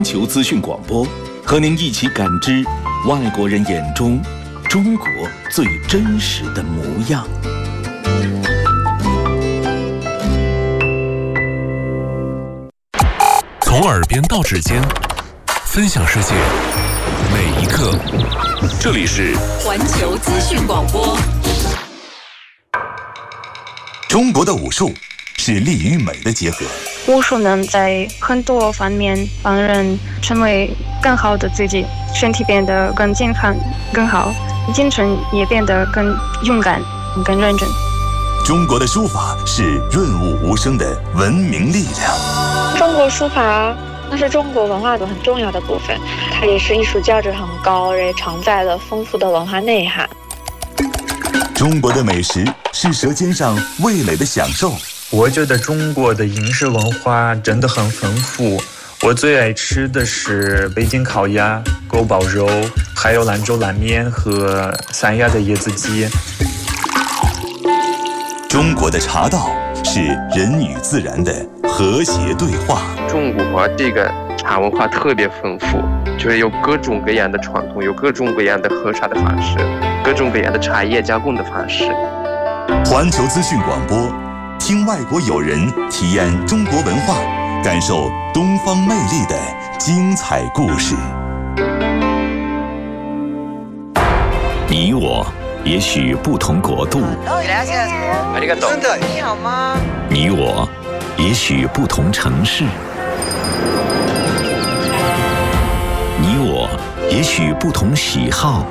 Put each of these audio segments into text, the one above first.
球资讯广播，和您一起感知外国人眼中中国最真实的模样。 从耳边到指尖，分享世界每一刻。这里是环球资讯广播。 中国的武术是力与美的结合。 武术能在很多方面帮人成为更好的自己，身体变得更健康、更好，精神也变得更勇敢、更认真。 中国的书法是润物无声的文明力量。 中国书法那是中国文化的很重要的部分，它也是艺术价值很高，也承载了丰富的文化内涵。 中国的美食是舌尖上味蕾的享受。 我觉得中国的饮食文化真的很丰富，我最爱吃的是北京烤鸭、锅包肉，还有兰州拉面和三亚的椰子鸡。 中国的茶道是人与自然的和谐对话。 中国这个茶文化特别丰富，就是有各种各样的传统，有各种各样的喝茶的方式，各种各样的茶叶加工的方式。 环球资讯广播，听外国友人体验中国文化，感受东方魅力的精彩故事。 你我也许不同国度， 你好吗？ 你我也许不同城市，你我也许不同喜好。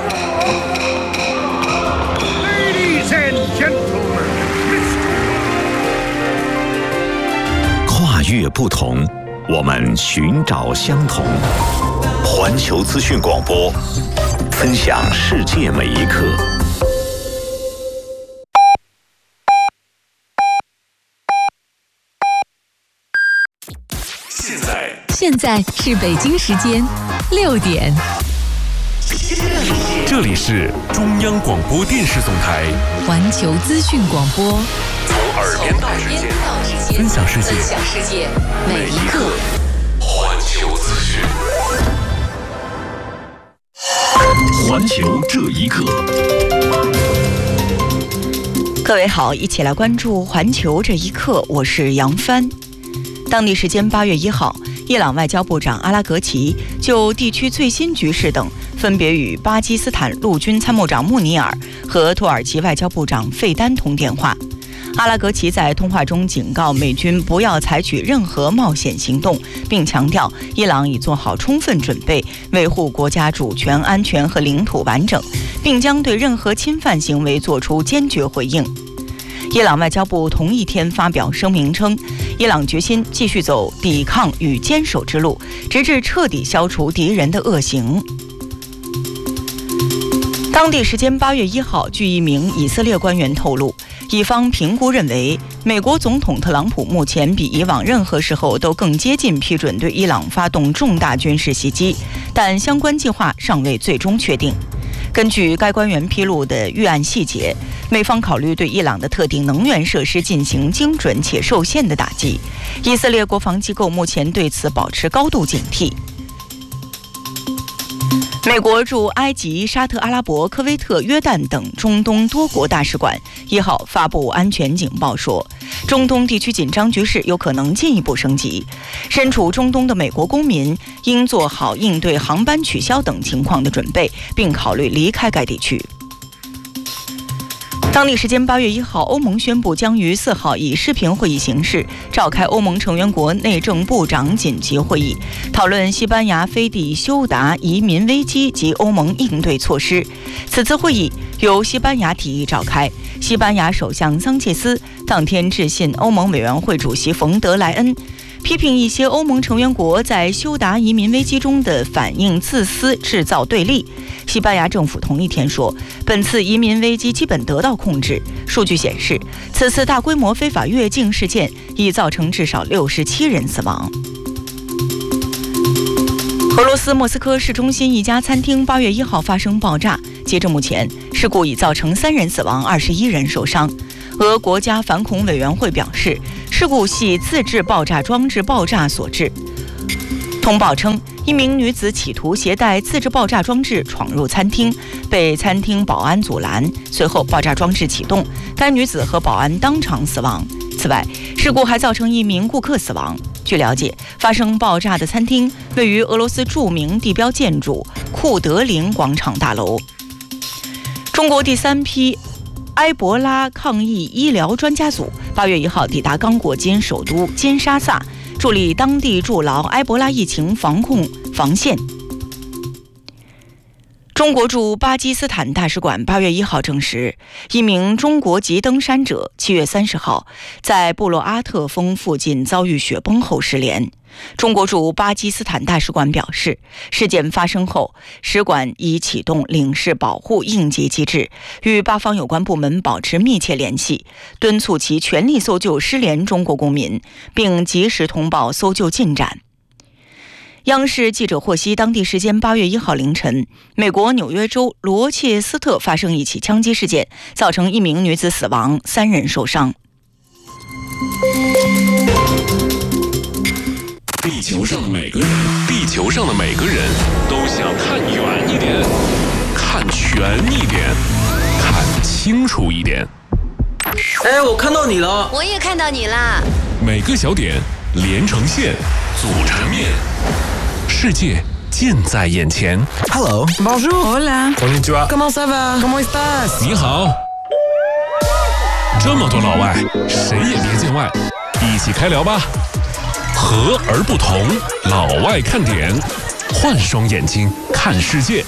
跨越不同，我们寻找相同。环球资讯广播，分享世界每一刻。 现在是北京时间6点。 这里是中央广播电视总台环球资讯广播， 从耳边到指尖，分享世界每一刻。 环球资讯， 环球这一刻。 各位好，一起来关注环球这一刻，我是杨帆。当地时间8月1号，伊朗外交部长阿拉格齐就地区最新局势等，分别与巴基斯坦陆军参谋长穆尼尔和土耳其外交部长费丹通电话。阿拉格齐在通话中警告美军不要采取任何冒险行动，并强调伊朗已做好充分准备，维护国家主权、安全和领土完整，并将对任何侵犯行为作出坚决回应。伊朗外交部同一天发表声明称，伊朗决心继续走抵抗与坚守之路，直至彻底消除敌人的恶行。当地时间8月1号，据一名以色列官员透露，以方评估认为，美国总统特朗普目前比以往任何时候都更接近批准对伊朗发动重大军事袭击，但相关计划尚未最终确定。根据该官员披露的预案细节，美方考虑对伊朗的特定能源设施进行精准且受限的打击。以色列国防机构目前对此保持高度警惕。美国驻埃及、沙特阿拉伯、科威特、约旦等中东多国大使馆1号发布安全警报说，中东地区紧张局势有可能进一步升级。身处中东的美国公民应做好应对航班取消等情况的准备，并考虑离开该地区。当地时间8月1号，欧盟宣布将于4号以视频会议形式召开欧盟成员国内政部长紧急会议，讨论西班牙飞地休达移民危机及欧盟应对措施。此次会议由西班牙提议召开，西班牙首相桑切斯当天致信欧盟委员会主席冯德莱恩，批评一些欧盟成员国在休达移民危机中的反应自私，制造对立。西班牙政府同一天说，本次移民危机基本得到控制。数据显示，此次大规模非法越境事件已造成至少67人死亡。俄罗斯莫斯科市中心一家餐厅8月1号发生爆炸，截至目前，事故已造成3人死亡，21人受伤。俄国家反恐委员会表示，事故系自制爆炸装置爆炸所致。 通报称，一名女子企图携带自制爆炸装置闯入餐厅，被餐厅保安阻拦，随后爆炸装置启动，该女子和保安当场死亡。此外，事故还造成一名顾客死亡。据了解，发生爆炸的餐厅位于俄罗斯著名地标建筑库德林广场大楼。中国第3批埃博拉抗疫医疗专家组8月1号抵达刚果金首都金沙萨，助力当地筑牢埃博拉疫情防控防线。中国驻巴基斯坦大使馆8月1号证实，一名中国籍登山者7月30号在布洛阿特峰附近遭遇雪崩后失联。中国驻巴基斯坦大使馆表示，事件发生后，使馆已启动领事保护应急机制，与巴方有关部门保持密切联系，敦促其全力搜救失联中国公民，并及时通报搜救进展。央视记者获悉，当地时间8月1号凌晨，美国纽约州罗切斯特发生一起枪击事件，造成1名女子死亡，3人受伤。 地球上的每个人都想看远一点，看全一点，看清楚一点。 哎，我看到你了， 我也看到你啦。 每个小点连成线，组成面，世界近在眼前。 Hello, bonjour, hola, konnichiwa, comment ça va, comment estás？ 你好。这么多老外，谁也别见外，一起开聊吧。和而不同，老外看点，换双眼睛看世界。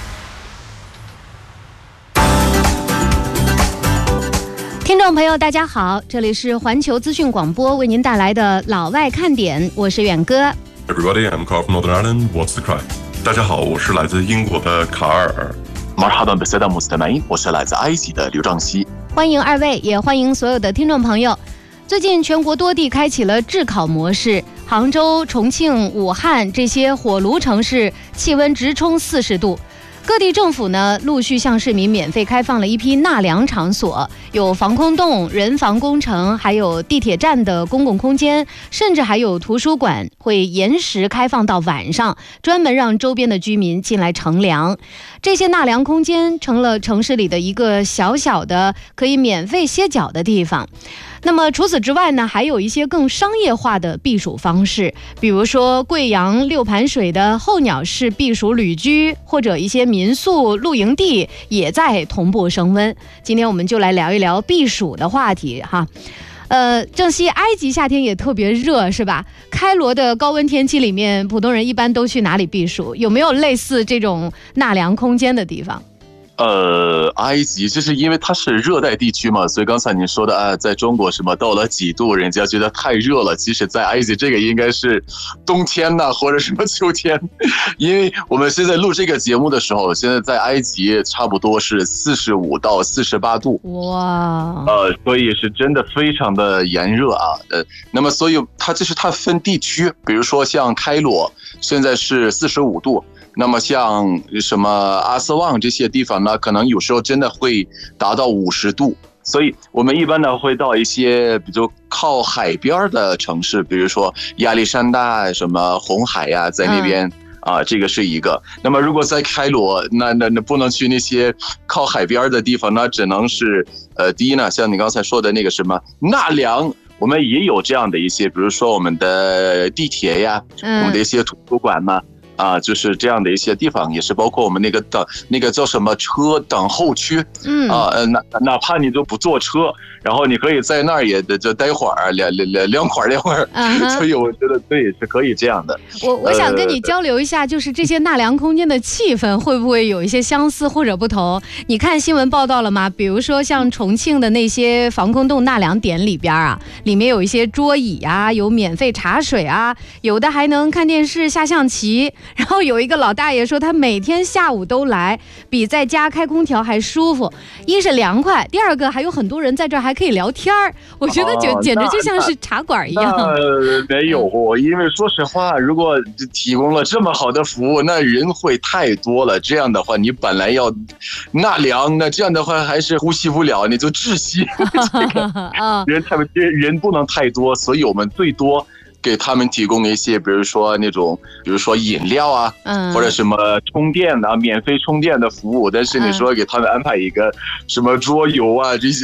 听众朋友大家好，这里是环球资讯广播为您带来的老外看点，我是远哥。 Everybody, I'm Carl from Northern Ireland. What's the cry? 大家好，我是来自英国的卡尔。 Marhaban بالسادة المستمعين， 我是来自埃及的刘正熙。 欢迎二位，也欢迎所有的听众朋友。最近全国多地开启了炙烤模式，杭州、重庆、武汉这些火炉城市气温直冲40度。各地政府呢，陆续向市民免费开放了一批纳凉场所，有防空洞、人防工程，还有地铁站的公共空间，甚至还有图书馆会延时开放到晚上，专门让周边的居民进来乘凉。这些纳凉空间成了城市里的一个小小的可以免费歇脚的地方。那么除此之外呢，还有一些更商业化的避暑方式，比如说贵阳六盘水的候鸟式避暑旅居，或者一些民宿露营地也在同步升温。今天我们就来聊一聊避暑的话题哈。正西，埃及夏天也特别热是吧？开罗的高温天气里面，普通人一般都去哪里避暑？有没有类似这种纳凉空间的地方？ 埃及就是因为它是热带地区嘛，所以刚才您说的啊，在中国什么到了几度，人家觉得太热了。其实，在埃及这个应该是冬天呐，或者什么秋天，因为我们现在录这个节目的时候，现在在埃及差不多是45到48度， 哇， 所以是真的非常的炎热啊。那么所以它分地区，比如说像开罗现在是45度。那么像什么阿斯旺这些地方呢，可能有时候真的会达到50度，所以我们一般呢会到一些比如靠海边的城市，比如说亚历山大、什么红海呀，在那边这个是一个。那么如果在开罗，那不能去那些靠海边的地方，那只能是第一呢，像你刚才说的那个什么纳凉。我们也有这样的一些，比如说我们的地铁呀，我们的一些图书馆嘛。就是这样的一些地方，也是包括我们那个叫什么车等候区，哪怕你都不坐车，然后你可以在那儿也就待会儿，凉快儿，所以我觉得这也是可以这样的。 我想跟你交流一下，就是这些纳凉空间的气氛会不会有一些相似或者不同？你看新闻报道了吗？比如说像重庆的那些防空洞纳凉点里边啊，里面有一些桌椅啊，有免费茶水啊，有的还能看电视、下象棋。然后有一个老大爷说，他每天下午都来，比在家开空调还舒服。一是凉快，第二个还有很多人在这儿还可以聊天儿。我觉得简直就像是茶馆一样。 没有，因为说实话，如果提供了这么好的服务，那人会太多了。这样的话，你本来要纳凉，那这样的话还是呼吸不了，你就窒息。人不能太多，所以我们最多给他们提供一些，比如说饮料啊，或者什么充电啊，免费充电的服务。但是你说给他们安排一个什么桌游啊这些。